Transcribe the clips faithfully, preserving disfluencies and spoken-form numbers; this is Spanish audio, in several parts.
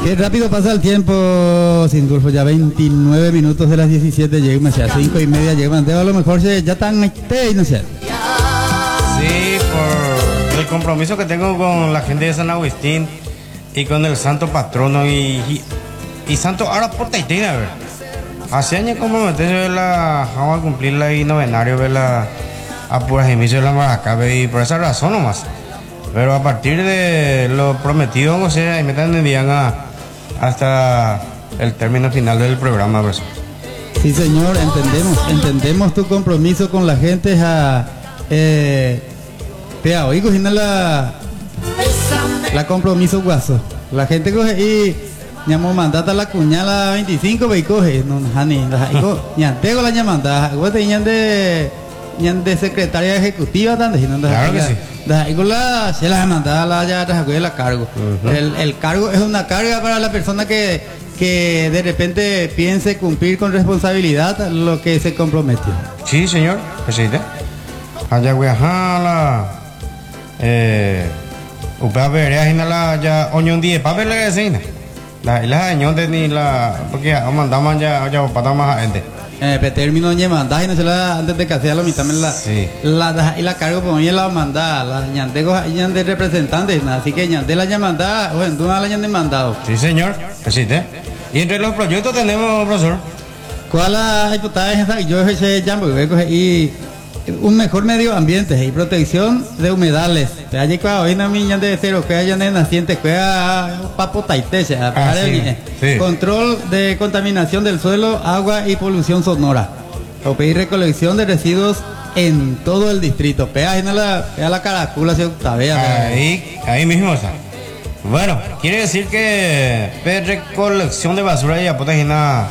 Qué rápido pasa el tiempo, Sindulfo, ya veintinueve minutos de las diecisiete, llega a cinco y media, llega a lo mejor se, ya están, no sé. Sí, por el compromiso que tengo con la gente de San Agustín y con el santo patrono y, y, y santo ahora por Taitina, ver. Hace años comprometerse la, vamos a cumplir la novenario de la apura inicio de la Maracabe y por esa razón nomás. Pero a partir de lo prometido, o sea, ahí me tendrían a hasta el término final del programa, pues. Sí, señor, entendemos, entendemos tu compromiso con la gente. A, eh, pea, hoy cogiendo la, la compromiso guaso. La gente coge y ñamo mandata la cuñala veinticinco ve y coge, no, hani, ñantego la ñamanda, vos te ñan de ñan de secretaria ejecutiva tan de claro que sí. La, se la mandada la ya la cargo. Uh-huh. el, el cargo es una carga para la persona que, que de repente piense cumplir con responsabilidad lo que se comprometió. Sí, señor presidente. Allá voy a la eh upea verea hina la ya oñón die papel le decina. La la ñon de ni la porque mandamos ya ya para más gente. Eh, pe término ñe mandá y no se la antes de que hacía lo mitad la sí. la y la cargo por la mandá la ñandego ñande representantes así que ñande la mandá o en tú la ñande mandado. Sí, señor presidente. Y entre los proyectos tenemos, profesor, ¿cuál la diputada esa? Yo ese jambo y un mejor medio ambiente y protección de humedales. Allí cuando hoy no miñan de cero que haya naciente que papo taiteche, ah, sí, sí. Control de contaminación del suelo, agua y polución sonora. O pedir recolección de residuos en todo el distrito. Pea en la pea la caracula se octavea. Ahí ahí mismo está. Bueno, quiere decir que pedir recolección de basura y apotagina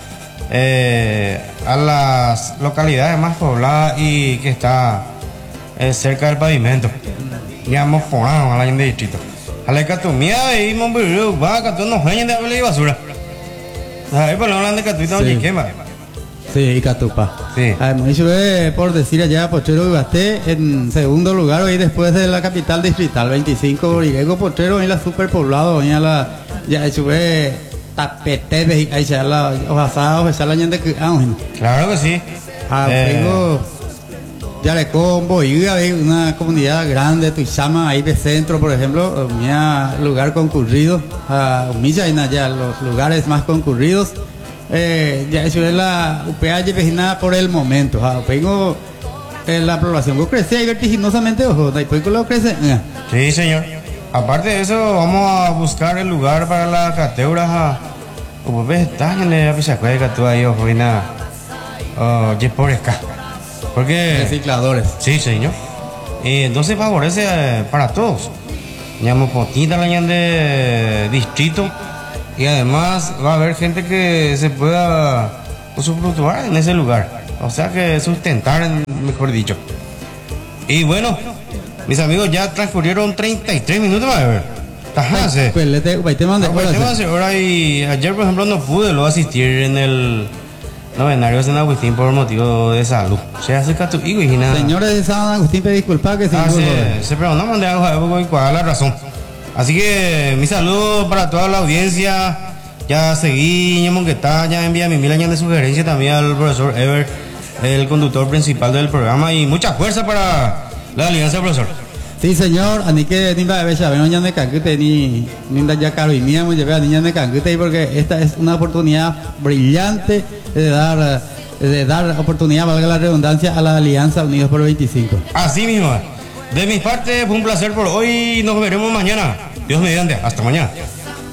Eh, a las localidades más pobladas y que está eh, cerca del pavimento. Digamos, por a la gente distrito. A la catumía y Monburu, va a no jueguen de hablar de basura. Ahí por hablan de catuita y quema. Sí, y Catupa. Sí. Además, por decir allá, Potrero Ibasté en segundo lugar, hoy después de la capital distrital, veinticinco, Boriguego, Potrero, y la superpoblado, ya la, ya sube. Tapete, ahí se la ojasados, se la ñande que claro que sí. Ah, tengo ya le combo y hay una comunidad grande, Tuizama, ahí de centro, por ejemplo, mía lugar concurrido, a Humilla y allá los lugares más concurridos. Eh, ya eso es la U P H vecina por el momento. Ah, tengo eh, la población que crece ahí vertiginosamente, ojo, después que lo crece. Eh. Sí, señor. Aparte de eso, vamos a buscar el lugar para la categoría. Como ves, está en la pisacueca, tú ahí, ojo, y nada. Oh, porque recicladores. Sí, señor. Y entonces favorece eh, para todos. Ñamo potita la ñan de distrito. Y además va a haber gente que se pueda usufructuar en ese lugar. O sea que sustentar, mejor dicho. Y bueno, mis amigos, ya transcurrieron treinta y tres minutos, a ver. Tajase. Pues le te, pues te mandé ahora y ayer, por ejemplo, no pude luego asistir en el novenario de San Agustín por motivo de salud. O sea, acerca tu hijo y nada. Señores de San Agustín, te disculpa que ah, se, se preguntó, mandé algo a cuál es la razón. Así que mi saludo para toda la audiencia. Ya seguí, que está, ya envía mi mil años de sugerencia también al profesor Ever, el conductor principal del programa, y mucha fuerza para la alianza, profesor. Sí, señor, ani que nimba de becha, ven niña de cangute ni ninda ya caro y mía, llevé a niña de cangute porque esta es una oportunidad brillante de dar de dar oportunidad, valga la redundancia, a la Alianza Unidos por veinticinco. Así mismo. De mi parte fue un placer por hoy, nos veremos mañana. Dios mediante, hasta mañana.